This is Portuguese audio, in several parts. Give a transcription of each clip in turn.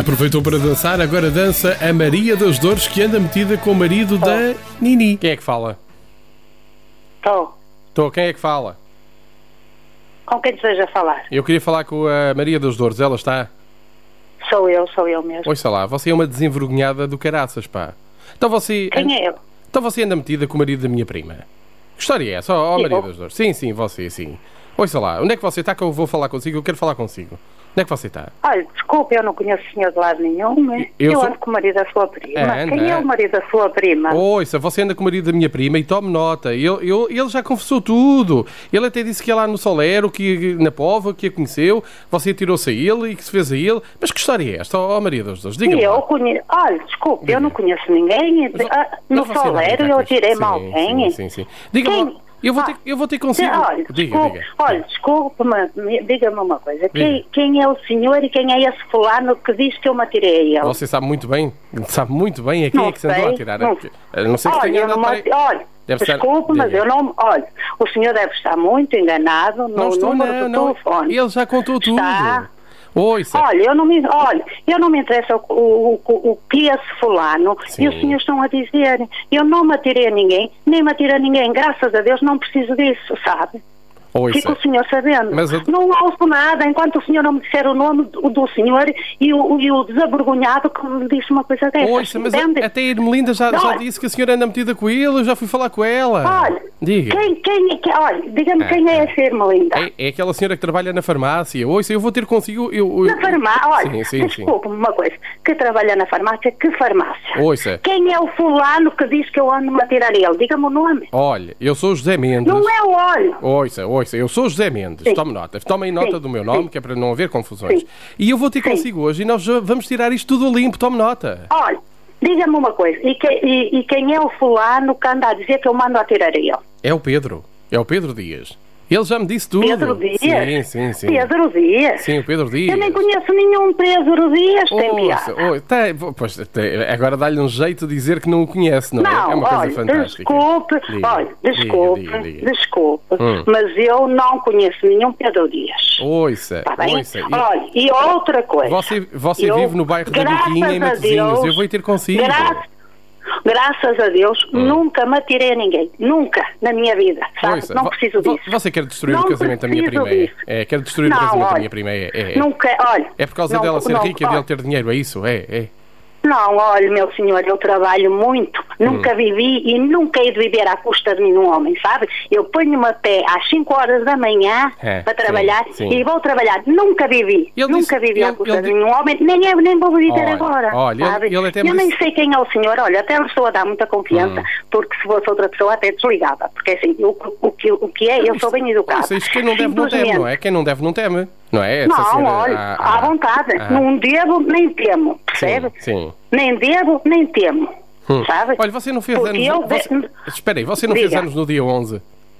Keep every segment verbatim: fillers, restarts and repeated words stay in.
Aproveitou para dançar, agora dança a Maria das Dores, que anda metida com o marido Tô. da Nini. Quem é que fala? Estou. Estou, quem é que fala? Com quem deseja falar? Eu queria falar com a Maria das Dores, ela está? Sou eu, sou eu mesmo. Ouça lá, você é uma desenvergonhada do caraças, pá. Então você... Quem é eu? Então você anda metida com o marido da minha prima. Que história é essa? Ó, oh, Maria Eu? das Dores. Sim, sim, você, sim. Ouça lá, onde é que você está que eu vou falar consigo? Eu quero falar consigo. Onde é que você está? Olha, desculpe, eu não conheço o senhor de lado nenhum. É? Eu Eu, sou- ando com o marido da sua prima. Anda. Quem é o marido da sua prima? Ouça, você anda com o marido da minha prima e tome nota. Ele, ele, ele já confessou tudo. Ele até disse que ia lá no Solero, que na Póvoa, que a conheceu. Você atirou-se a ele e que se fez a ele. Mas que história é esta, ó oh, Maria das Dores? Diga-me eu lá. conheço. Olha, desculpe, Diga. eu não conheço ninguém. Mas, Ah, mas no você não Solero brinca eu com isto. tirei Sim, mal alguém. Sim, sim, sim. Diga-me Quem? lá. Eu vou, Ah, ter, eu vou ter consigo. Olha, Diga, desculpe, diga. olha, desculpe, mas me- diga-me uma coisa. Quem, Diga. quem é o senhor e quem é esse fulano que diz que eu me atirei a ele? Você sabe muito bem, sabe muito bem a quem Não é que se andou sei, a tirar. não- A não ser que Olha, tenha eu não andado me- para... olha, Deve estar- desculpe, mas diga. eu não... Olha, o senhor deve estar muito enganado no Não estou, número não, do não. telefone. Ele já contou tudo. Está. Ouça. Olha, eu não me, olha, eu não me interessa o, o, o, o que esse fulano Sim. e os senhores estão a dizer. Eu não me atirei a ninguém, nem me atirei a ninguém. Graças a Deus não preciso disso, sabe? Ouça. Fica o senhor sabendo. Mas eu- Não ouço nada enquanto o senhor não me disser o nome do, do senhor e o, e o desavergonhado que me disse uma coisa dessa. Ouça, mas entende? a- até a Irmelinda já, já Olha. disse que a senhora anda metida com ele, eu já fui falar com ela. Olha, Diga. quem, quem, é que- olha, diga-me Ah, quem é ah. essa Irmelinda? É, é aquela senhora que trabalha na farmácia. Ouça, eu vou ter consigo... Eu, eu- Na farmácia, olha, Sim, sim, sim. desculpe-me uma coisa, que trabalha na farmácia, que farmácia? Ouça. Quem é o fulano que diz que eu ando-me a tirar ele? Diga-me o nome. Olha, eu sou o José Mendes. Não é o olho. Ouça, ouça, eu sou o José Mendes. Sim. Tome nota. Tomem nota Sim. do meu nome, Sim. que é para não haver confusões. Sim. E eu vou ter Sim. consigo hoje e nós já vamos tirar isto tudo a limpo. Tome nota. Olha, diga-me uma coisa, e, que- e- e quem é o fulano que anda a dizer que eu mando a tirar ele? É o Pedro. É o Pedro Dias. Ele já me disse tudo. Pedro Dias? Sim, sim, sim. Pedro Dias? Sim, o Pedro Dias. Eu nem conheço nenhum Pedro Dias, tem Ouça, piada. oi, tá, pois, tem- agora dá-lhe um jeito de dizer que não o conhece, não, é? Não, É uma coisa olha, fantástica. desculpe, Diga, olha, diga, desculpe, diga, diga. desculpe, Hum. mas eu não conheço nenhum Pedro Dias. Ouça, Está bem? ouça. E Olha, e outra coisa. você você eu, vive no bairro da graças Biquinha, em a Matosinhos. Deus, Eu vou ir ter consigo. gra- Graças a Deus, nunca me atirei a ninguém. Nunca, na minha vida, sabe? Ouça, não vo- preciso vo- disso. Você quer destruir Não o casamento da minha preciso prima, é? disso. É, quer destruir Não, o casamento da olha, minha prima, é? É, é. Nunca, olha... É por causa não- dela ser não- rica e dele olha, ter dinheiro, é isso? É, é. Não, olha, meu senhor, eu trabalho muito, nunca Hum. vivi e nunca hei de viver à custa de nenhum homem, sabe? Eu ponho-me a pé às cinco horas da manhã É, para sim, trabalhar sim. e vou trabalhar. Nunca vivi, Ele nunca disse- vivi à ele- custa ele de di- nenhum homem, nem, eu, nem vou viver Olha, agora, olha, ele- sabe? ele até me eu nem disse- sei quem é o senhor, olha, até lhe estou a dar muita confiança, Hum. porque se fosse outra pessoa até desligava, porque assim, o, o, que, o que é, eu sou bem educado. Ouça, isto quem não deve não teme, não Simplesmente. é? Quem não deve não teme, não é? Essa Não, senhora- olha, ah, à ah, vontade, ah. não devo nem temo, percebe? Sim, sim. Nem devo, nem temo. Hum. Sabe? Olha, você não fez Porque anos... eu Você... de- Espera aí, você não fez Diga. anos no dia onze?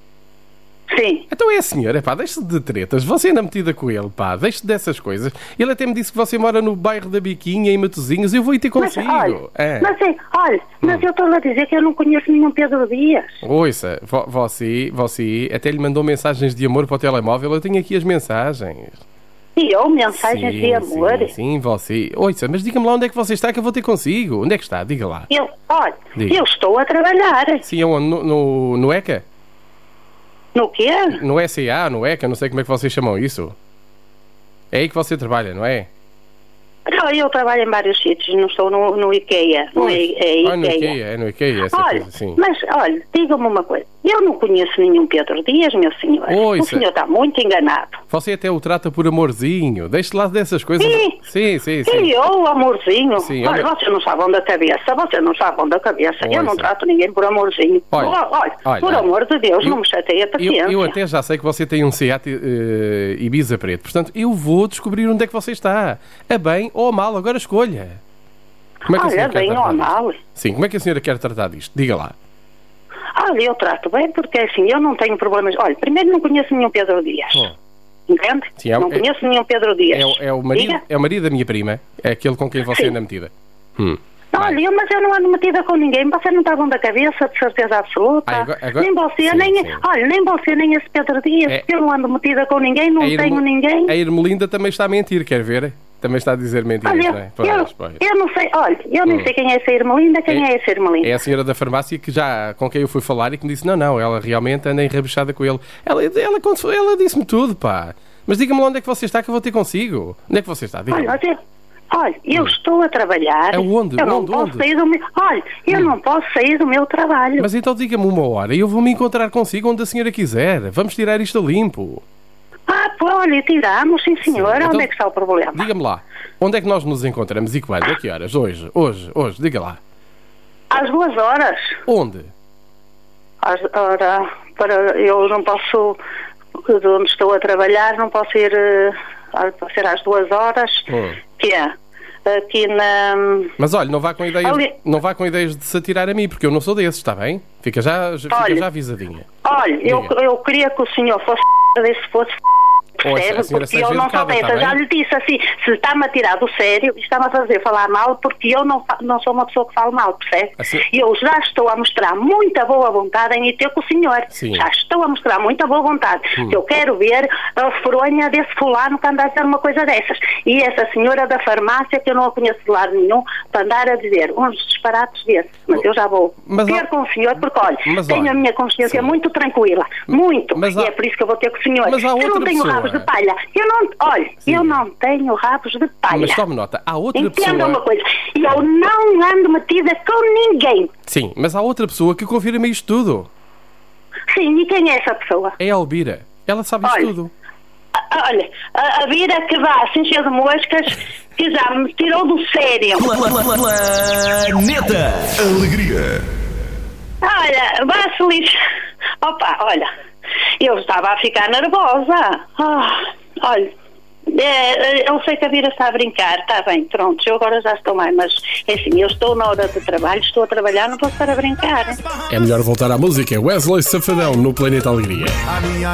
Sim. Então é a senhora, pá, deixe de tretas. Você anda metida com ele, pá, deixe dessas coisas. Ele até me disse que você mora no bairro da Biquinha, em Matosinhos. Eu vou ir ter Mas consigo. olha, É. mas, é, olha, mas eu estou a dizer que eu não conheço nenhum Pedro Dias. Ouça, vo- você, você até lhe mandou mensagens de amor para o telemóvel. Eu tenho aqui as mensagens. E eu, mensagens sim, de amor. Sim, sim, você. Ouça, mas diga-me lá onde é que você está que eu vou ter consigo. Onde é que está? Diga lá. Eu, olha, Diga. eu estou a trabalhar. Sim, aonde? No, no, no ECA? No quê? No S E A, no ECA, não sei como é que vocês chamam isso. É aí que você trabalha, não é? Não, eu trabalho em vários sítios, não estou no, no IKEA. No I- é Ah, no IKEA. IKEA, é no IKEA, essa Olha, coisa, sim. mas olha, diga-me uma coisa. Eu não conheço nenhum Pedro Dias, meu senhor. Ouça. O senhor está muito enganado. Você até o trata por amorzinho. Deixe lá dessas coisas. Sim. Sim, sim, sim. E eu, amorzinho? Sim, olha, olha- você não sabe onde a cabeça, você não sabe onde a cabeça. Eu não Ouça. trato ninguém por amorzinho. Olha, olha, olha, por olha. amor de Deus, Eu- não me chateia a Eu, paciência. eu até já sei que você tem um Seat eh, Ibiza preto. Portanto, eu vou descobrir onde é que você está. A bem ou a mal, agora escolha. Como é que a Olha, senhora quer bem ou tratar mal. disto? Sim, como é que a senhora quer tratar disto? Diga lá. Olha, eu trato bem porque assim, eu não tenho problemas. Olha, primeiro não conheço nenhum Pedro Dias. Oh. Entende? Sim, é- não é- conheço nenhum Pedro Dias. É, o- é, o marido, Diga? é o marido da minha prima. É aquele com quem você Sim. anda metida. Hum. Olha, eu, mas eu não ando metida com ninguém. Você não está bom da cabeça, de certeza absoluta. Ah, agora- agora- nem você, sim, nem. sim. Olha, nem você, nem esse Pedro Dias. É- Eu não ando metida com ninguém, não A Irme- tenho ninguém. A Irmelinda também está a mentir, quer ver? Também está a dizer mentiras, Olha, não é? eu, Pois, pois. eu não sei, olha, eu nem Hum. sei quem é essa Irmelinda, quem é, É- essa Irmelinda. É a senhora da farmácia que já, com quem eu fui falar e que me disse, não, não, ela realmente anda enrabixada com ele. Ela, ela, quando- ela disse-me tudo, pá. Mas diga-me lá onde é que você está que eu vou ter consigo. Onde é que você está? Diga-me. Olha, eu, olha, eu estou a trabalhar. Aonde? Eu não Onde? posso Onde? sair do meu. Olha, eu não posso sair do meu trabalho. Mas então diga-me uma hora e eu vou me encontrar consigo onde a senhora quiser. Vamos tirar isto a limpo. Ah, pô, olha, tiramos, sim senhora. Sim, então- Onde é que está o problema? Diga-me lá, onde é que nós nos encontramos e quando? A que horas? Hoje, hoje, hoje, diga lá. Às duas horas. Onde? Às, ora, para, eu não posso, de onde estou a trabalhar, não posso ir, eh, ah, pode ser às duas horas, Hum. que é aqui na... Mas olha, não vá com ideias, Ali- não vá com ideias de se atirar a mim, porque eu não sou desses, está bem? Fica já, fica Olha. já avisadinha. Olha, eu, Diga. eu queria que o senhor fosse se fosse Ouça, a percebe, senhora porque seja eu não sou educada, dessa. está Já bem? lhe disse assim, se está-me a tirar do sério, está-me a fazer falar mal, porque eu não, fa- não sou uma pessoa que fala mal, percebe? Assim- E eu já estou a mostrar muita boa vontade em ir ter com o senhor. Sim. Já estou a mostrar muita boa vontade. Hum. Eu quero ver a fronha desse fulano que anda a dizer uma coisa dessas. E essa senhora da farmácia, que eu não a conheço de lado nenhum, para andar a dizer uns disparates desses. Mas eu já vou Mas, ter ó- com o senhor, porque olha, Mas, tenho olha, a minha consciência sim. muito tranquila. Muito. Mas e há- é por isso que eu vou ter com o senhor. Mas há eu outra não tenho pessoa. rabos de palha. Eu não, olha, Sim. eu não tenho rabos de palha. Mas tome nota, há outra Entenda pessoa... uma coisa, eu não ando metida com ninguém. Sim, mas há outra pessoa que confirma isto tudo. Sim, e quem é essa pessoa? É a Elvira. Ela sabe isto Olha. tudo. A- Olha, a, a Vira que vá assim cheia de moscas, que já me tirou do sério. Planeta Alegria. Olha, vá-se lixo. Opa, olha, eu estava a ficar nervosa. Ah, olha, é, eu sei que a Vira está a brincar, está bem, pronto, eu agora já estou mais, mas enfim, eu estou na hora de trabalho, estou a trabalhar, não posso estar a brincar. É melhor voltar à música. Wesley Safadão no Planeta Alegria.